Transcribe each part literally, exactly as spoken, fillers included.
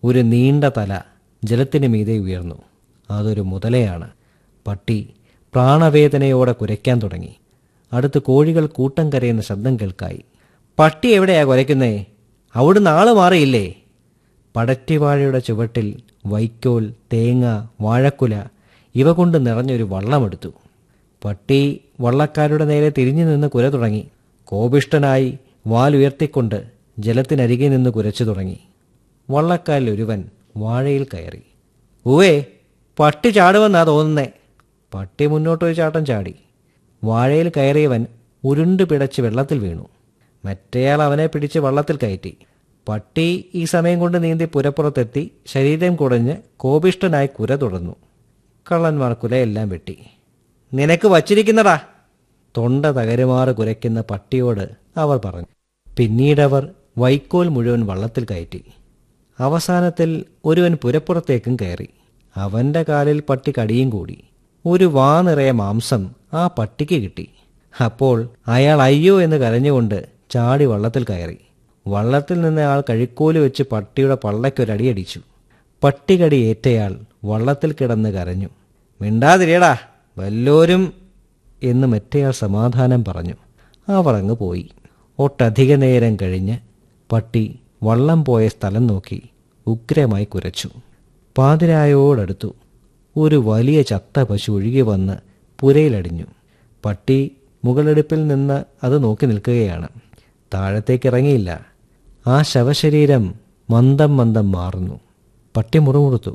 ഒരു നീണ്ട തല ജലത്തിന് മീതെ ഉയർന്നു. അതൊരു മുതലയാണ്. പട്ടി പ്രാണവേദനയോടെ കുരയ്ക്കാൻ തുടങ്ങി. അടുത്ത് കോഴികൾ കൂട്ടം കരയുന്ന ശബ്ദം കേൾക്കായി. പട്ടി എവിടെയാ കുരയ്ക്കുന്നേ? അവിടുന്ന് ആള് മാറിയില്ലേ? പടറ്റിവാഴയുടെ ചുവട്ടിൽ വൈക്കോൽ, തേങ്ങ, വാഴക്കുല ഇവ കൊണ്ട് നിറഞ്ഞൊരു വള്ളമെടുത്തു. പട്ടി വള്ളക്കാരുടെ നേരെ തിരിഞ്ഞു നിന്ന് കുര തുടങ്ങി. കോപിഷ്ഠനായി വാലുയർത്തിക്കൊണ്ട് ജലത്തിനരികെ നിന്ന് കുരച്ചു തുടങ്ങി. വള്ളക്കാരിൽ ഒരുവൻ വാഴയിൽ കയറി. ഉവേ, പട്ടി ചാടുമെന്നാ തോന്നുന്നേ. പട്ടി മുന്നോട്ടൊരു ചാട്ടം ചാടി. വാഴയിൽ കയറിയവൻ ഉരുണ്ടു പിടച്ച് വെള്ളത്തിൽ വീണു. മറ്റേയാൾ അവനെ പിടിച്ച് വള്ളത്തിൽ കയറ്റി. പട്ടി ഈ സമയം കൊണ്ട് നീന്തി പുരപ്പുറത്തെത്തി ശരീരം കുടഞ്ഞ് കോപിഷ്ഠനായി കുര തുടർന്നു. കള്ളന്മാർ കുലയെല്ലാം വെട്ടി. നിനക്ക് വച്ചിരിക്കുന്നടാ, തൊണ്ട തകരുമാറ് കുരയ്ക്കുന്ന പട്ടിയോട് അവർ പറഞ്ഞു. പിന്നീടവർ വൈക്കോൽ മുഴുവൻ വള്ളത്തിൽ കയറ്റി. അവസാനത്തിൽ ഒരുവൻ പുരപ്പുറത്തേക്കും കയറി. അവൻ്റെ കാലിൽ പട്ടി കടിയും കൂടി. ഒരു വാ നിറയെ മാംസം ആ പട്ടിക്ക് കിട്ടി. അപ്പോൾ അയാൾ അയ്യോ എന്ന് കരഞ്ഞുകൊണ്ട് ചാടി വള്ളത്തിൽ കയറി. വള്ളത്തിൽ നിന്ന് ആൾ കഴിക്കോല് വെച്ച് പട്ടിയുടെ പള്ളയ്ക്കൊരടിയടിച്ചു. പട്ടികടി ഏറ്റയാൾ വള്ളത്തിൽ കിടന്ന് കരഞ്ഞു. മിണ്ടാതിരിയടാ വല്ലോരും എന്ന് മറ്റേയാൾ സമാധാനം പറഞ്ഞു. അവർ അങ്ങ് പോയി. ഒട്ടധിക നേരം കഴിഞ്ഞ് പട്ടി വള്ളം പോയ സ്ഥലം നോക്കി ഉഗ്രമായി കുരച്ചു. പാതിരായോടടുത്തു. ഒരു വലിയ ചത്ത പശു ഒഴുകി വന്ന് പുരയിലടിഞ്ഞു. പട്ടി മുകളെടുപ്പിൽ നിന്ന് അത് നോക്കി നിൽക്കുകയാണ്. താഴത്തേക്കിറങ്ങിയില്ല. ആ ശവശരീരം മന്ദം മന്ദം മാറുന്നു. പട്ടി മുറുമുറുത്തു.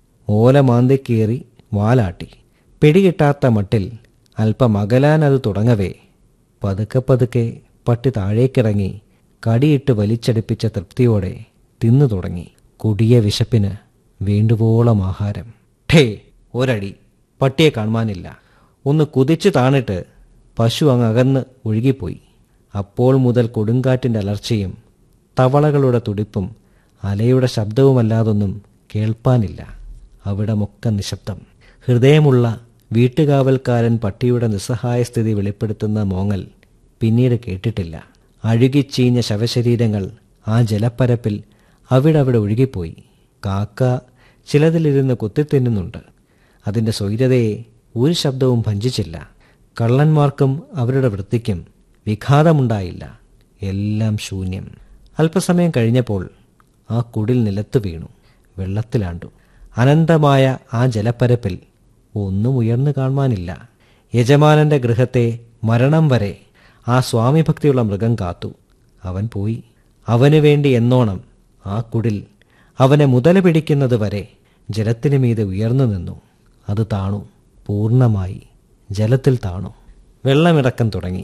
ഓല മാന്തിക്കേറി വാലാട്ടി. പിടികിട്ടാത്ത മട്ടിൽ അല്പം അകലാൻ അത് തുടങ്ങവേ പതുക്കെ പതുക്കെ പട്ടി താഴേക്കിറങ്ങി കടിയിട്ട് വലിച്ചടിപ്പിച്ച തൃപ്തിയോടെ തിന്നു തുടങ്ങി. കൊടിയ വിശപ്പിന് വേണ്ടുവോളം ആഹാരം. ഠേ, ഒരടി. പട്ടിയെ കാണുവാനില്ല. ഒന്ന് കുതിച്ചു താണിട്ട് പശു അങ്ങ് അകന്ന് ഒഴുകിപ്പോയി. അപ്പോൾ മുതൽ കൊടുങ്കാറ്റിൻ്റെ അലർച്ചയും തവളകളുടെ തുടിപ്പും അലയുടെ ശബ്ദവുമല്ലാതൊന്നും കേൾപ്പാനില്ല. അവിടമൊക്കെ നിശബ്ദം. ഹൃദയമുള്ള വീട്ടുകാവൽക്കാരൻ പട്ടിയുടെ നിസ്സഹായ സ്ഥിതി വെളിപ്പെടുത്തുന്ന മോങ്ങൽ പിന്നീട് കേട്ടിട്ടില്ല. അഴുകിച്ചീഞ്ഞ ശവശരീരങ്ങൾ ആ ജലപ്പരപ്പിൽ അവിടവിടെ ഒഴുകിപ്പോയി. കാക്ക ചിലതിലിരുന്ന് കുത്തിത്തിന്നുന്നുണ്ട്. അതിൻ്റെ സ്വൈര്യതയെ ഒരു ശബ്ദവും ഭഞ്ജിച്ചില്ല. കള്ളന്മാർക്കും അവരുടെ വൃത്തിക്കും വിഘാതമുണ്ടായില്ല. എല്ലാം ശൂന്യം. അല്പസമയം കഴിഞ്ഞപ്പോൾ ആ കുടിൽ നിലത്ത് വീണു, വെള്ളത്തിലാണ്ടു. അനന്തമായ ആ ജലപ്പരപ്പിൽ ഒന്നും ഉയർന്നു കാണുവാനില്ല. യജമാനന്റെ ഗൃഹത്തെ മരണം വരെ ആ സ്വാമിഭക്തിയുള്ള മൃഗം കാത്തു. അവൻ പോയി. അവനു വേണ്ടി എന്നോണം ആ കുടിൽ അവനെ മുതല പിടിക്കുന്നത് വരെ ജലത്തിനു മീതെ ഉയർന്നു നിന്നു. അത് താണു, പൂർണ്ണമായി ജലത്തിൽ താണു. വെള്ളമിറക്കം തുടങ്ങി.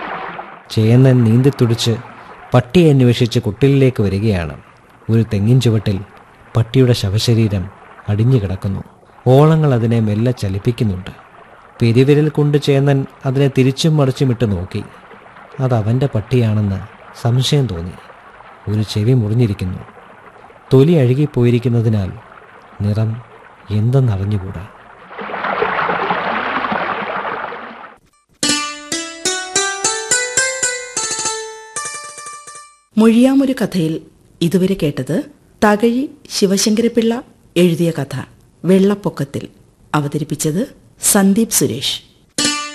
ചേന്നൻ നീന്തിത്തുടിച്ച് പട്ടിയെ അന്വേഷിച്ച് കുട്ടിലേക്ക് വരികയാണ്. ഒരു തെങ്ങിൻ ചുവട്ടിൽ പട്ടിയുടെ ശവശരീരം അടിഞ്ഞു കിടക്കുന്നു. ഓളങ്ങൾ അതിനെ മെല്ലെ ചലിപ്പിക്കുന്നുണ്ട്. പെരുവിരൽ കൊണ്ട് ചേന്നൻ അതിനെ തിരിച്ചും മറിച്ചുമിട്ട് നോക്കി. അതവൻ്റെ പട്ടിയാണെന്ന് സംശയം തോന്നി. ഒരു ചെവി മുറിഞ്ഞിരിക്കുന്നു. തൊലി അഴുകിപ്പോയിരിക്കുന്നതിനാൽ നിറം എന്തെന്നറിഞ്ഞുകൂടാ. മൊഴിയാമൊരു കഥയിൽ ഇതുവരെ കേട്ടത് തകഴി ശിവശങ്കരപിള്ള എഴുതിയ കഥ വെള്ളപ്പൊക്കത്തിൽ. അവതരിപ്പിച്ചത് സന്ദീപ് സുരേഷ്.